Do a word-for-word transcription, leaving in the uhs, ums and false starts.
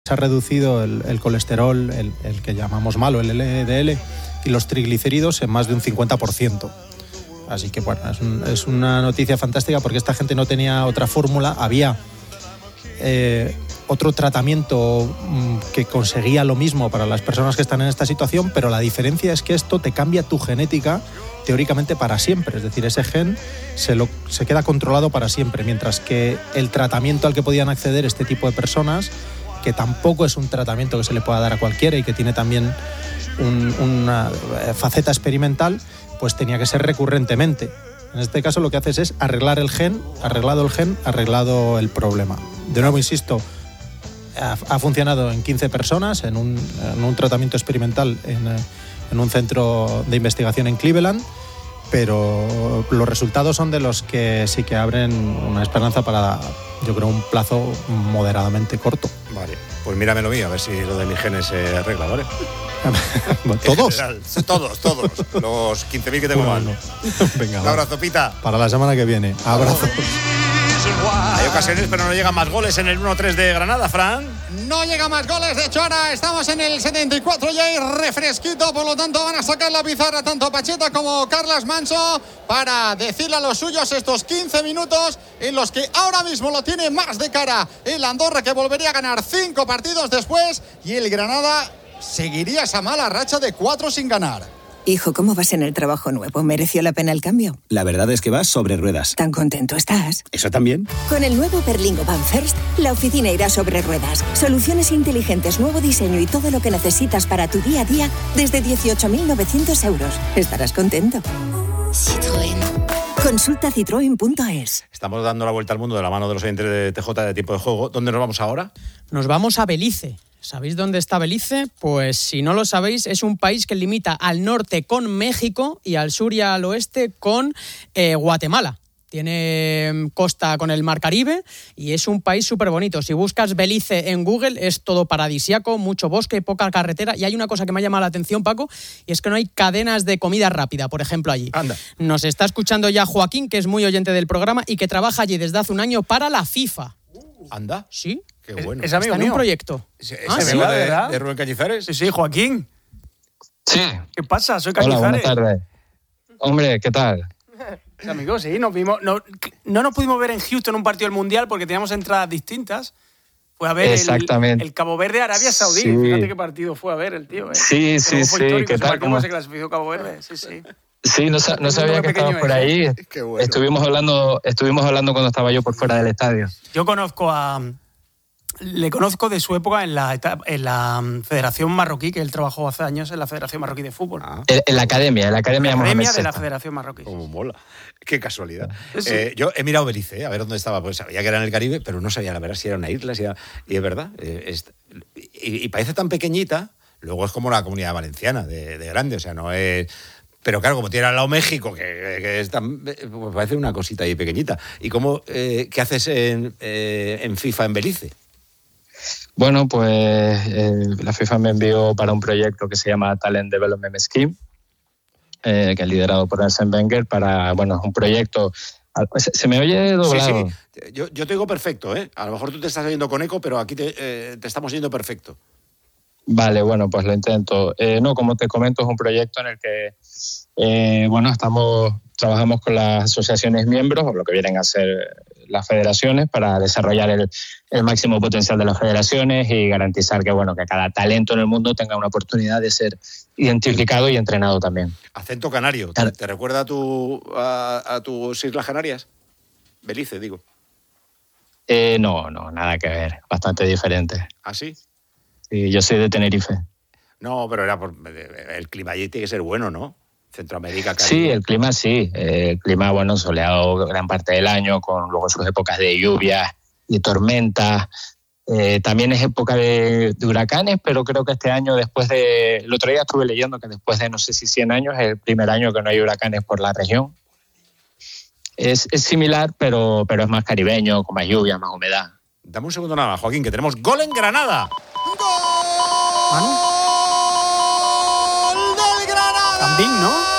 Se ha reducido el, el colesterol, el, el que llamamos malo, el L D L, y los triglicéridos en más de un cincuenta por ciento. Así que bueno, es, un, es una noticia fantástica porque esta gente no tenía otra fórmula. Había eh, otro tratamiento mmm, que conseguía lo mismo para las personas que están en esta situación, pero la diferencia es que esto te cambia tu genética teóricamente para siempre. Es decir, ese gen se, lo, se queda controlado para siempre, mientras que el tratamiento al que podían acceder este tipo de personas, que tampoco es un tratamiento que se le pueda dar a cualquiera y que tiene también un, una faceta experimental, pues tenía que ser recurrentemente. En este caso lo que haces es arreglar el gen, arreglado el gen, arreglado el problema. De nuevo, insisto, ha, ha funcionado en quince personas en un, en un tratamiento experimental en, en un centro de investigación en Cleveland, pero los resultados son de los que sí que abren una esperanza para, yo creo, un plazo moderadamente corto. Vale, pues míramelo mío, a ver si lo de mi genes se arregla, ¿vale? ¿Todos? General, todos, todos. Los quince mil que tengo mal. Bueno, venga, un abrazo, Pita. Para la semana que viene. Abrazo. Hay ocasiones, pero no llegan más goles en el uno tres de Granada, Fran. No llega más goles, de hecho ahora estamos en el setenta y cuatro y hay refresquito, por lo tanto van a sacar la pizarra tanto Pacheta como Carlas Manso para decirle a los suyos estos quince minutos en los que ahora mismo lo tiene más de cara el Andorra, que volvería a ganar cinco partidos después, y el Granada seguiría esa mala racha de cuatro sin ganar. Hijo, ¿cómo vas en el trabajo nuevo? ¿Mereció la pena el cambio? La verdad es que vas sobre ruedas. ¿Tan contento estás? ¿Eso también? Con el nuevo Berlingo Van First, la oficina irá sobre ruedas. Soluciones inteligentes, nuevo diseño y todo lo que necesitas para tu día a día desde dieciocho mil novecientos euros. Estarás contento. Citroën. Consulta citroen punto es. Estamos dando la vuelta al mundo de la mano de los oyentes de T J de Tiempo de Juego. ¿Dónde nos vamos ahora? Nos vamos a Belice. ¿Sabéis dónde está Belice? Pues si no lo sabéis, es un país que limita al norte con México y al sur y al oeste con eh, Guatemala. Tiene costa con el Mar Caribe y es un país súper bonito. Si buscas Belice en Google, es todo paradisiaco, mucho bosque, poca carretera. Y hay una cosa que me ha llamado la atención, Paco, y es que no hay cadenas de comida rápida, por ejemplo, allí. Anda. Nos está escuchando ya Joaquín, que es muy oyente del programa y que trabaja allí desde hace un año para la FIFA. ¿Anda? Sí. Qué bueno. Es amigo Está en mío. Un proyecto. ¿Ese, ese ah, amigo ¿sí? de, ¿verdad? de Rubén Cañizares? Sí, sí, Joaquín. Sí. ¿Qué pasa? Soy Hola, Cañizares. buenas tardes. Hombre, ¿qué tal? Sí, amigos, sí, nos vimos. No, no nos pudimos ver en Houston un partido del Mundial porque teníamos entradas distintas. Fue a ver el, el Cabo Verde Arabia Saudí. Sí. Fíjate qué partido fue a ver el tío. ¿eh? Sí, sí, sí. ¿Qué tal? ¿Cómo se clasificó Cabo Verde? Sí, sí. Sí, no, no sabía que estabas por ahí. Bueno. Estuvimos hablando, estuvimos hablando cuando estaba yo por fuera del estadio. Yo conozco a... Le conozco de su época en la, en la Federación Marroquí, que él trabajó hace años en la Federación Marroquí de Fútbol. Ah. En, en la academia, en la academia, la academia de la Federación Marroquí. Como mola. Qué casualidad. Sí. Eh, yo he mirado Belice, ¿eh? A ver dónde estaba. Pues sabía que era en el Caribe, pero no sabía la verdad si era una isla. Si era... Y es verdad. Eh, es... y, y parece tan pequeñita. Luego es como la Comunidad Valenciana, de, de grande. O sea, no es... Pero claro, como tiene al lado México, que, que es tan, pues parece una cosita ahí pequeñita. ¿Y cómo, eh, qué haces en, eh, en FIFA en Belice? Bueno, pues eh, la FIFA me envió para un proyecto que se llama Talent Development Scheme, eh, que es liderado por Arsène Wenger, para, bueno, es un proyecto... ¿Se, se me oye doblado? Sí, sí. Yo, yo te digo perfecto, ¿eh? A lo mejor tú te estás oyendo con eco, pero aquí te, eh, te estamos oyendo perfecto. Vale, bueno, pues lo intento. Eh, no, como te comento, es un proyecto en el que, eh, bueno, estamos trabajamos con las asociaciones miembros, o lo que vienen a ser las federaciones, para desarrollar el, el máximo potencial de las federaciones y garantizar que, bueno, que cada talento en el mundo tenga una oportunidad de ser identificado y entrenado también. Acento canario. ¿Te, te recuerda a, tu, a, a tus Islas Canarias? Belice, digo. Eh, no, no, nada que ver. Bastante diferente. ¿Ah, sí? Sí, yo soy de Tenerife. No, pero era por el clima allí tiene que ser bueno, ¿no? Centroamérica, Caribe. Sí, el clima sí. El clima, bueno, soleado gran parte del año, con luego sus épocas de lluvias y tormentas. Eh, también es época de, de huracanes, pero creo que este año, después de... El otro día estuve leyendo que después de, no sé si cien años, es el primer año que no hay huracanes por la región. Es, es similar, pero, pero es más caribeño, con más lluvia, más humedad. Dame un segundo nada más, Joaquín, que tenemos gol en Granada. ¡Gol! ¿Ah, no? ¡Gol del Granada! También, ¿no?